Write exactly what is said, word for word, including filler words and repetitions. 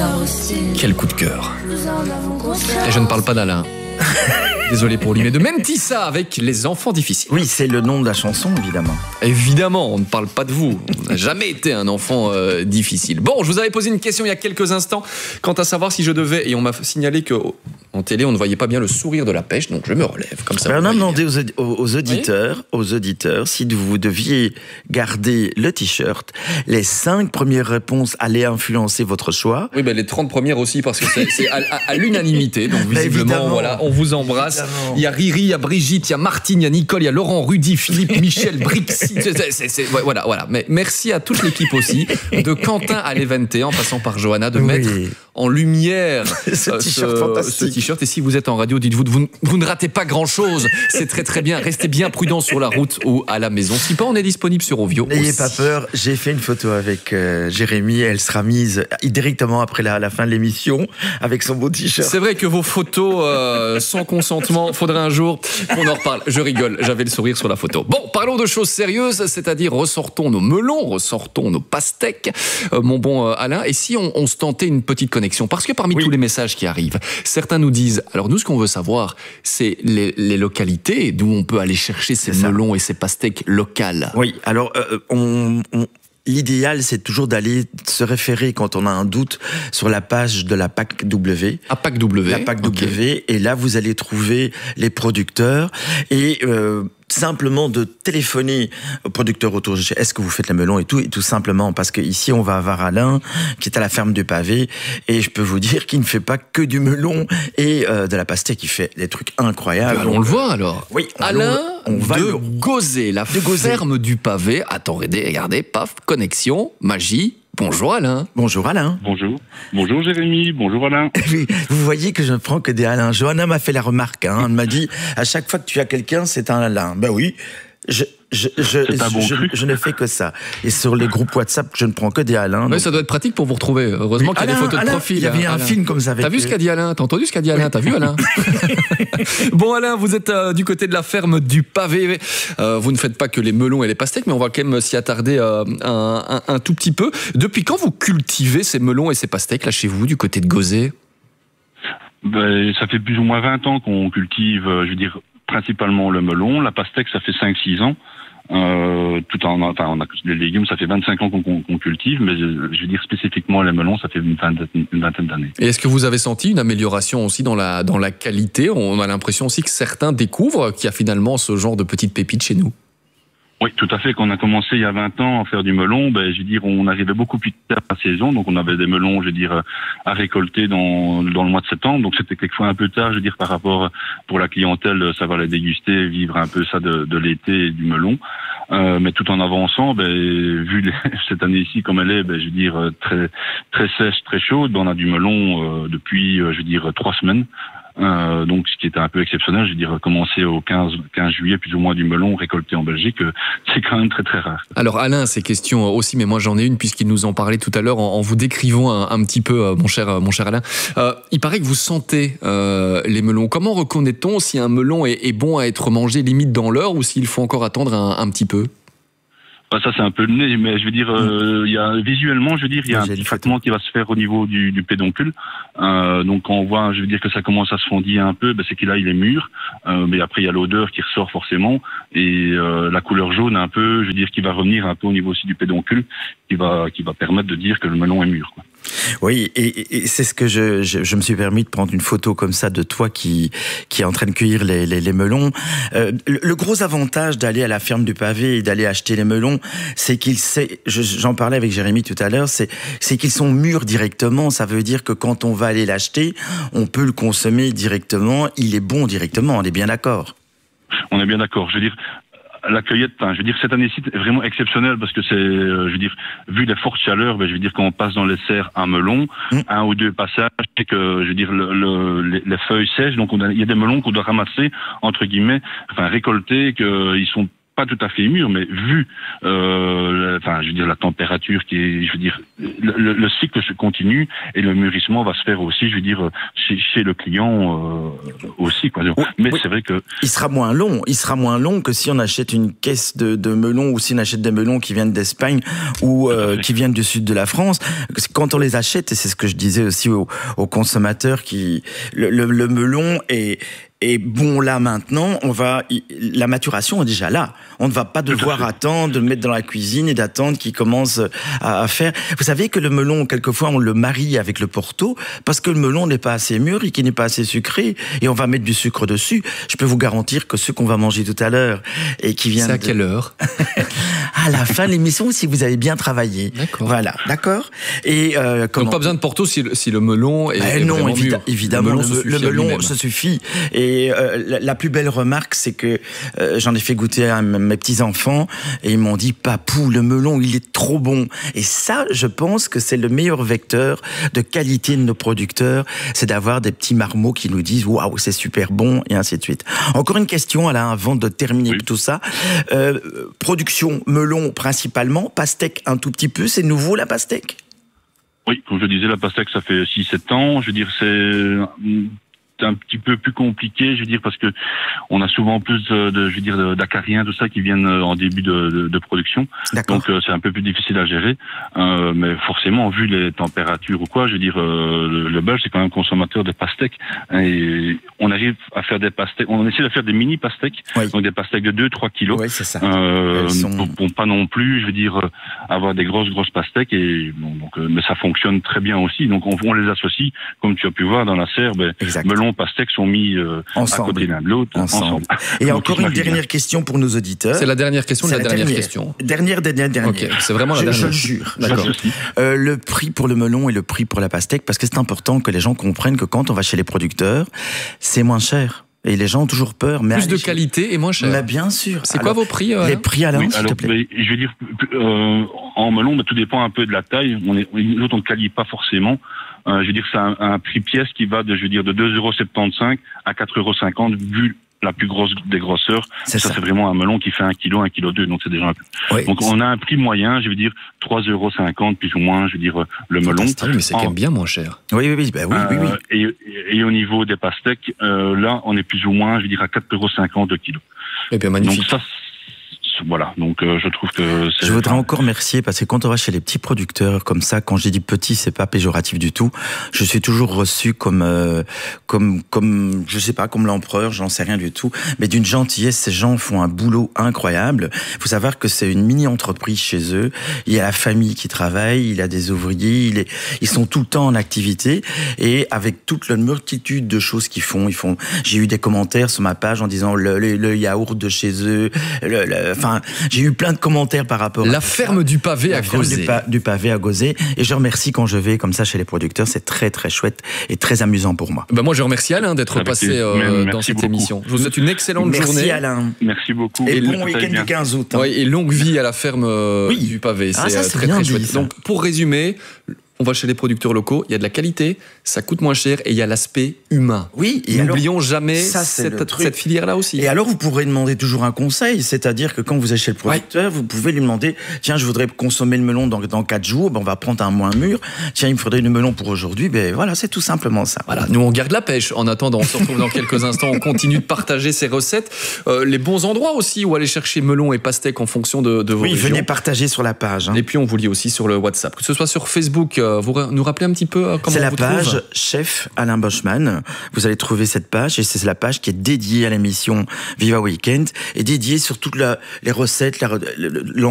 Quel coup de cœur. Et je ne parle pas d'Alain. Désolé pour lui, mais de Mentissa avec Les Enfants Difficiles. Oui, c'est le nom de la chanson, évidemment. Évidemment, on ne parle pas de vous. On n'a jamais été un enfant euh, difficile. Bon, je vous avais posé une question il y a quelques instants quant à savoir si je devais, et on m'a signalé qu'en télé, on ne voyait pas bien le sourire de la pêche, donc je me relève comme ça. Alors, on a demandé aux, aux auditeurs, aux auditeurs, si vous deviez garder le t-shirt, les cinq premières réponses allaient influencer votre choix. Oui, ben les trente premières aussi, parce que c'est à, à, à l'unanimité, donc visiblement, voilà, on vous embrasse. Évidemment. Il y a Riri, il y a Brigitte, il y a Martine, il y a Nicole, il y a Laurent, Rudy, Philippe, Michel, Brixi. C'est, c'est, c'est, voilà, voilà. Mais merci à toute l'équipe aussi, de Quentin à Levente, en passant par Johanna, de oui. mettre en lumière ce euh, t-shirt ce, fantastique. Ce t-shirt. Et si vous êtes en radio, dites-vous, vous, vous ne ratez pas grand-chose. C'est très très bien. Restez bien prudents sur la route ou à la maison. Si pas, on est disponible sur Ovio. N'ayez pas peur. J'ai fait une photo avec euh, Jérémy. Elle sera mise directement après la, la fin de l'émission avec son beau t-shirt. C'est vrai que vos photos euh, sans consentement, faudrait un jour qu'on en reparle. Je rigole. J'avais le sourire sur la photo. Bon, parlons de choses sérieuses, c'est-à-dire ressortons nos melons, ressortons nos pastèques, euh, mon bon euh, Alain. Et si on, on se tentait une petite connexion, parce que parmi oui. tous les messages qui arrivent, certains nous disent, alors nous ce qu'on veut savoir, c'est les, les localités d'où on peut aller chercher ces c'est melons ça. Et ces pastèques locales. Oui, alors euh, on... on... L'idéal, c'est toujours d'aller se référer quand on a un doute sur la page de la P A C W. Ah, P A C W. La P A C W. Okay. Et là, vous allez trouver les producteurs et euh, simplement de téléphoner aux producteurs autour de chez est-ce que vous faites les melons et tout, et tout simplement parce que ici on va avoir Alain qui est à la ferme du Pavé et je peux vous dire qu'il ne fait pas que du melon et euh, de la pastèque, il fait des trucs incroyables. Alors, on le voit alors. Oui. Alain on, on va de le... Gauzet, la de ferme Gauzet. Du Pavé. Attendez, regardez, paf, connexion, magie. Bonjour Alain. Bonjour Alain. Bonjour. Bonjour Jérémy. Bonjour Alain. Oui, vous voyez que je ne prends que des Alain. Johanna m'a fait la remarque. Hein. Elle m'a dit, à chaque fois que tu as quelqu'un, c'est un Alain. Ben oui. Je, je, je, bon je, je, je ne fais que ça. Et sur les groupes WhatsApp, je ne prends que des Alain. Oui, donc... ça doit être pratique pour vous retrouver. Heureusement oui, qu'il y a Alain, des photos Alain, de profil. Il y avait hein, un Alain. film comme ça avec T'as vu ce qu'a dit Alain? T'as entendu ce qu'a dit Alain? T'as vu Alain? Bon Alain, vous êtes euh, du côté de la ferme du Pavé. Euh, vous ne faites pas que les melons et les pastèques, mais on va quand même s'y attarder euh, un, un, un tout petit peu. Depuis quand vous cultivez ces melons et ces pastèques là chez vous, du côté de Gauzet? Ben, ça fait plus ou moins vingt ans qu'on cultive, je veux dire, principalement le melon. La pastèque, ça fait cinq six ans. Euh, tout en, enfin, on a les légumes, ça fait vingt-cinq ans qu'on, qu'on cultive, mais je, je veux dire spécifiquement les melons, ça fait une vingtaine, une vingtaine d'années. Et est-ce que vous avez senti une amélioration aussi dans la dans la qualité? On a l'impression aussi que certains découvrent qu'il y a finalement ce genre de petites pépites chez nous. Oui, tout à fait. Quand on a commencé il y a vingt ans à faire du melon, ben, je veux dire, on arrivait beaucoup plus tard à la saison, donc on avait des melons, je veux dire, à récolter dans dans le mois de septembre, donc c'était quelquefois un peu tard, je veux dire, par rapport pour la clientèle, savoir les déguster, vivre un peu ça de, de l'été et du melon. Euh, mais tout en avançant, ben, vu les, cette année-ci comme elle est, ben, je veux dire, très très sèche, très chaude, ben, on a du melon euh, depuis, euh, je veux dire, trois semaines. Euh, donc ce qui était un peu exceptionnel, je veux dire, commencer au quinze juillet, plus ou moins du melon récolté en Belgique, euh, c'est quand même très très rare. Alors Alain, ces questions aussi, mais moi j'en ai une puisqu'ils nous en parlaient tout à l'heure en, en vous décrivant un, un petit peu, mon cher, mon cher Alain. Euh, il paraît que vous sentez euh, les melons. Comment reconnaît-on si un melon est, est bon à être mangé limite dans l'heure ou s'il faut encore attendre un, un petit peu? Bah ça c'est un peu le nez, mais je veux dire, euh, il y a visuellement, je veux dire, il y a un petit traitement qui va se faire au niveau du, du pédoncule. Euh, donc quand on voit, je veux dire que ça commence à se fondiller un peu, bah, c'est qu'il a il est mûr. Euh, mais après il y a l'odeur qui ressort forcément et euh, la couleur jaune un peu, je veux dire, qui va revenir un peu au niveau aussi du pédoncule, qui va qui va permettre de dire que le melon est mûr, quoi. Oui, et, et c'est ce que je, je, je me suis permis de prendre une photo comme ça de toi qui, qui est en train de cueillir les, les, les melons. Euh, le, le gros avantage d'aller à la ferme du Pavé et d'aller acheter les melons, c'est qu'ils, c'est, je, j'en parlais avec Jérémy tout à l'heure, c'est, c'est qu'ils sont mûrs directement. Ça veut dire que quand on va aller l'acheter, on peut le consommer directement. Il est bon directement, on est bien d'accord? On est bien d'accord. Je veux dire, la cueillette, hein, je veux dire, cette année-ci est vraiment exceptionnelle parce que c'est, euh, je veux dire, vu les fortes chaleurs, ben, je veux dire, quand on passe dans les serres un melon, mmh. un ou deux passages, et que, je veux dire, le, le, les, les feuilles sèches, donc on a, il y a des melons qu'on doit ramasser, entre guillemets, enfin, récolter, qu'ils sont pas tout à fait mûr, mais vu, euh, enfin, je veux dire, la température qui est, je veux dire, le, le cycle se continue et le mûrissement va se faire aussi, je veux dire, chez, chez le client euh, aussi, quoi. Oui, mais oui. c'est vrai que il sera moins long. Il sera moins long que si on achète une caisse de, de melons ou si on achète des melons qui viennent d'Espagne ou euh, qui viennent du sud de la France. Quand on les achète, et c'est ce que je disais aussi aux, aux consommateurs, qui le, le, le melon est Et bon, là, maintenant, on va, la maturation est déjà là. On ne va pas devoir attendre de le mettre dans la cuisine et d'attendre qu'il commence à, à faire. Vous savez que le melon, quelquefois, on le marie avec le Porto parce que le melon n'est pas assez mûr et qu'il n'est pas assez sucré et on va mettre du sucre dessus. Je peux vous garantir que ce qu'on va manger tout à l'heure et qui vient C'est à de... quelle heure? À la fin de l'émission, si vous avez bien travaillé. D'accord. Voilà, d'accord. Et euh, comment... Donc pas besoin de Porto si le, si le melon est, Ben est non, vraiment évi- mûr. évidemment, le, se le suffit à melon lui-même. se suffit. Et euh, la, la plus belle remarque, c'est que euh, j'en ai fait goûter à m- mes petits-enfants et ils m'ont dit « Papou, le melon, il est trop bon ». Et ça, je pense que c'est le meilleur vecteur de qualité de nos producteurs, c'est d'avoir des petits marmots qui nous disent « Waouh, c'est super bon » et ainsi de suite. Encore une question, Alain, avant de terminer Oui. tout ça. Euh, production melon principalement, pastèque un tout petit peu, c'est nouveau la pastèque ? oui, comme je disais, la pastèque, ça fait six sept ans. Je veux dire, c'est un petit peu plus compliqué, je veux dire, parce que on a souvent plus de, de je veux dire, d'acariens, tout ça, qui viennent en début de, de, de production. D'accord. Donc, euh, c'est un peu plus difficile à gérer. Euh, mais forcément, vu les températures ou quoi, je veux dire, euh, le, le Belge, c'est quand même consommateur de pastèques. Et on arrive à faire des pastèques, on essaie de faire des mini pastèques, Oui. donc des pastèques de deux trois kilos. Oui, c'est ça. Euh, Elles sont- pour, pour pas non plus, je veux dire, euh, avoir des grosses grosses pastèques et bon, donc, euh, mais ça fonctionne très bien aussi. Donc, on, on les associe, comme tu as pu voir dans la serre, ben, Exact. melon, pastèques sont mis euh, Ensemble. à côté l'un de l'autre, Ensemble. ensemble. Et Donc, encore ils se une marient bien. dernière question pour nos auditeurs. C'est la dernière question de C'est la, dernière, question. Dernière, dernière, dernière. Ok, c'est vraiment la je, dernière. Je le jure. Pas de D'accord. souci. Euh, le prix pour le melon et le prix pour la pastèque, parce que c'est important que les gens comprennent que quand on va chez les producteurs, c'est moins cher. Et les gens ont toujours peur. Mais Plus allez de chez- qualité et moins cher. Mais bien sûr. C'est quoi Alors, vos prix euh, Les Alain prix, Alain, Oui, s'il alors, te plaît. mais, je veux dire, euh, en melon, mais tout dépend un peu de la taille. On est, nous autres, on ne qualifie pas forcément. Euh, je veux dire, c'est un, un prix pièce qui va de, je veux dire, de deux euros soixante-quinze à quatre euros cinquante, vu la plus grosse des grosseurs. C'est ça, ça. c'est vraiment un melon qui fait un kilo, un kilo deux, donc c'est déjà un peu. Oui. Donc, on a un prix moyen, je veux dire, trois euros cinquante, plus ou moins, je veux dire, le melon. Ah oui, mais c'est quand même bien moins cher. Oui, oui, oui, bah oui, oui, oui. Euh, et, et au niveau des pastèques, euh, là, on est plus ou moins, je veux dire, à quatre euros cinquante le kilo. Eh bien, Donc magnifique. ça, c'est- voilà. Donc euh, je trouve que c'est. Je voudrais encore remercier parce que quand on va chez les petits producteurs comme ça, quand j'ai dit petit, c'est pas péjoratif du tout. Je suis toujours reçu comme euh, comme comme je sais pas comme l'empereur, j'en sais rien du tout, mais d'une gentillesse. Ces gens font un boulot incroyable. Il faut savoir que c'est une mini entreprise chez eux. Il y a la famille qui travaille, il y a des ouvriers, il est, ils sont tout le temps en activité et avec toute la multitude de choses qu'ils font, ils font. J'ai eu des commentaires sur ma page en disant le, le, le yaourt de chez eux, le, le, enfin. J'ai eu plein de commentaires par rapport La à ferme du pavé la à ferme Gauzé. du, pa- du pavé à Gauzé. Et je remercie quand je vais comme ça chez les producteurs. C'est très très chouette et très amusant pour moi. Ben moi, je remercie Alain d'être Avec passé plaisir. euh, Merci dans cette beaucoup. émission. Je vous souhaite une excellente Merci journée. Alain. Merci beaucoup. Et, Et bon le- week-end bien. du quinze août. hein. Ouais, et longue vie à la ferme euh, Oui. du pavé. Ah, C'est ça, euh, c'est très bien très dit, chouette. ça. Donc, pour résumer, on va chez les producteurs locaux, il y a de la qualité, ça coûte moins cher et il y a l'aspect humain. Oui, et alors, N'oublions jamais ça, c'est le cette, truc. cette filière-là aussi. Et alors, vous pourrez demander toujours un conseil, c'est-à-dire que quand vous êtes chez le producteur, vous pouvez lui demander, tiens, je voudrais consommer le melon dans, dans quatre jours, ben, on va prendre un moins mûr. Tiens, il me faudrait du melon pour aujourd'hui. Ben voilà, c'est tout simplement ça. Voilà, nous on garde la pêche. En attendant, on se retrouve dans quelques instants. On continue de partager ces recettes, euh, les bons endroits aussi où aller chercher melon et pastèque en fonction de, de vos Oui, régions. venez partager sur la page. hein. Et puis on vous lit aussi sur le WhatsApp, que ce soit sur Facebook. euh, vous ra- nous rappelez un petit peu euh, comment C'est on la vous page trouve Chef Alain Boschman. Vous allez trouver cette page et c'est la page qui est dédiée à l'émission Viva Weekend et dédiée sur toutes la- les recettes, la, le- le-